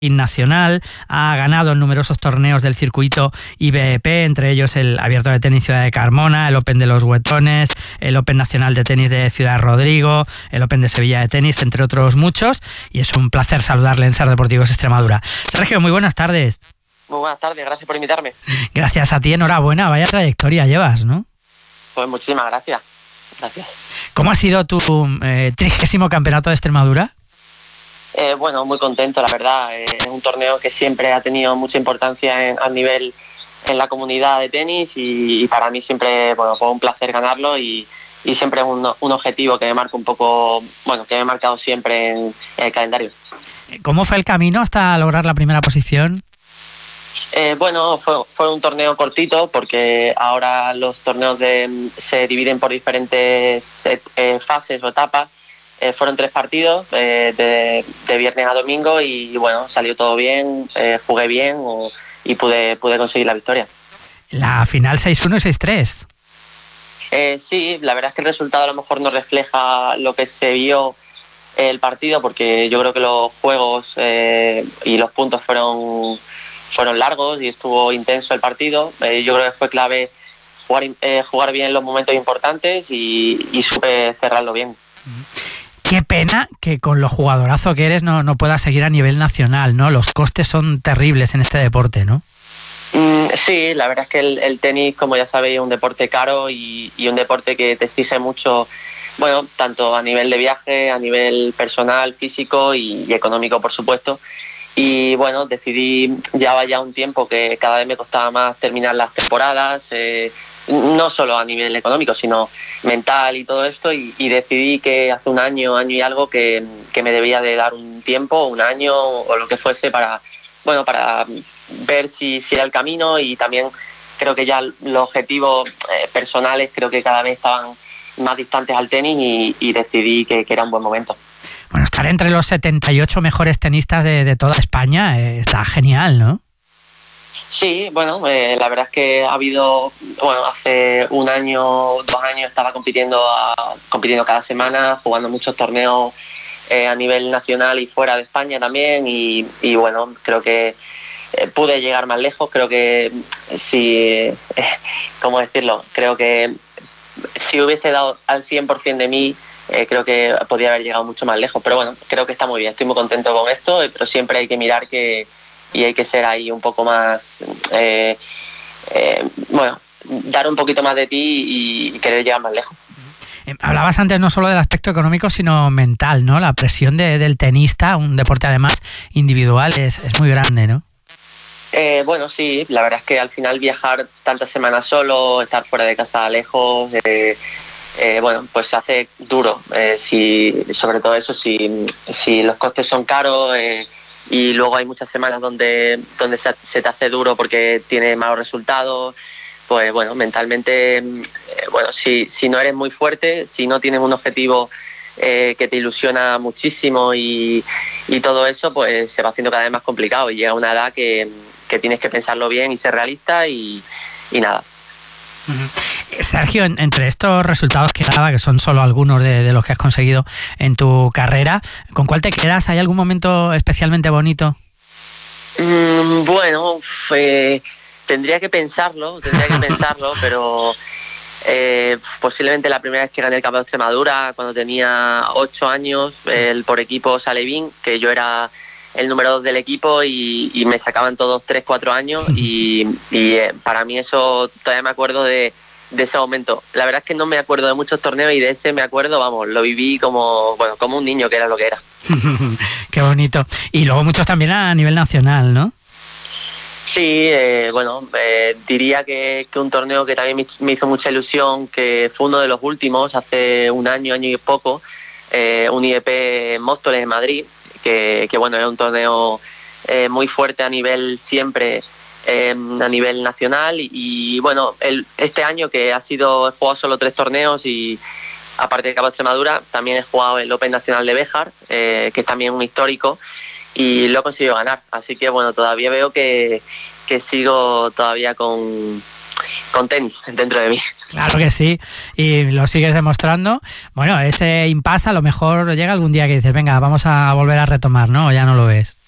nacional, ha ganado en numerosos torneos del circuito IBEP, entre ellos el Abierto de Tenis Ciudad de Carmona, el Open de los Huetones, el Open Nacional de Tenis de Ciudad Rodrigo, el Open de Sevilla de Tenis, entre otros muchos, y es un placer saludarle en SER Deportivos Extremadura. Sergio, muy buenas tardes. Muy buenas tardes, gracias por invitarme. Gracias a ti, enhorabuena, vaya trayectoria llevas, ¿no? Pues muchísimas gracias. Gracias. ¿Cómo ha sido tu 30º campeonato de Extremadura? Bueno, muy contento, la verdad. Es un torneo que siempre ha tenido mucha importancia a nivel en la comunidad de tenis y para mí siempre, bueno, fue un placer ganarlo y siempre es un objetivo que me marca un poco, bueno, que me he marcado siempre en el calendario. ¿Cómo fue el camino hasta lograr la primera posición? Bueno, fue un torneo cortito porque ahora los torneos se dividen por diferentes fases o etapas. Fueron 3 partidos de viernes a domingo y bueno, salió todo bien, jugué bien y pude conseguir la victoria. La final 6-1 y 6-3. Sí, la verdad es que el resultado a lo mejor no refleja lo que se vio el partido porque yo creo que los juegos y los puntos fueron largos y estuvo intenso el partido. Yo creo que fue clave jugar bien los momentos importantes y supe cerrarlo bien. Qué pena que con lo jugadorazo que eres no puedas seguir a nivel nacional, ¿no? Los costes son terribles en este deporte, ¿no? Sí, la verdad es que el tenis, como ya sabéis, es un deporte caro y un deporte que te exige mucho, bueno, tanto a nivel de viaje, a nivel personal, físico y económico, por supuesto. Y bueno, decidí, llevaba ya un tiempo que cada vez me costaba más terminar las temporadas, no solo a nivel económico, sino mental y todo esto, y decidí que hace un año y algo que me debía de dar un tiempo, un año o lo que fuese para ver si era el camino, y también creo que ya los objetivos personales creo que cada vez estaban más distantes al tenis y decidí que era un buen momento. Bueno, estar entre los 78 mejores tenistas de toda España está genial, ¿no? Sí, bueno, la verdad es que ha habido, bueno, hace 1 año, 2 años estaba compitiendo cada semana, jugando muchos torneos a nivel nacional y fuera de España también y bueno, creo que pude llegar más lejos. Creo que ¿cómo decirlo? Creo que si hubiese dado al 100% de mí, creo que podría haber llegado mucho más lejos, pero bueno, creo que está muy bien, estoy muy contento con esto, pero siempre hay que mirar y hay que ser ahí un poco más, bueno, dar un poquito más de ti y querer llegar más lejos. Hablabas antes no solo del aspecto económico, sino mental, ¿no? La presión del tenista, un deporte además individual, es muy grande, ¿no? Bueno, sí, la verdad es que al final viajar tantas semanas solo, estar fuera de casa lejos, bueno, pues se hace duro, sobre todo eso, si los costes son caros y luego hay muchas semanas donde se te hace duro porque tiene malos resultados, pues bueno, mentalmente, bueno, si no eres muy fuerte, si no tienes un objetivo que te ilusiona muchísimo y todo eso, pues se va haciendo cada vez más complicado y llega una edad que tienes que pensarlo bien y ser realista y nada. Sergio, entre estos resultados que nada, que son solo algunos de los que has conseguido en tu carrera, ¿con cuál te quedas? ¿Hay algún momento especialmente bonito? Bueno, tendría que pensarlo, pero posiblemente la primera vez que gané el Campeonato de Extremadura, cuando tenía 8 años, por equipo Alevín, que yo era el número 2 del equipo y me sacaban todos 3-4 años y para mí eso todavía me acuerdo de ese momento. La verdad es que no me acuerdo de muchos torneos y de ese me acuerdo, vamos, lo viví como un niño, que era lo que era. Qué bonito. Y luego muchos también a nivel nacional, ¿no? Sí, bueno, diría que un torneo que también me hizo mucha ilusión, que fue uno de los últimos, hace un año y poco, un IEP Móstoles en Madrid, que bueno, era un torneo muy fuerte a nivel siempre, a nivel nacional y bueno, este año que he jugado solo 3 torneos y aparte del Campeonato de Extremadura también he jugado el Open Nacional de Béjar, que es también un histórico y lo he conseguido ganar, así que bueno, todavía veo que sigo todavía con tenis dentro de mí. Claro que sí, y lo sigues demostrando. Bueno, ese impasse a lo mejor llega algún día que dices, venga, vamos a volver a retomar, ¿no? ¿O ya no lo ves?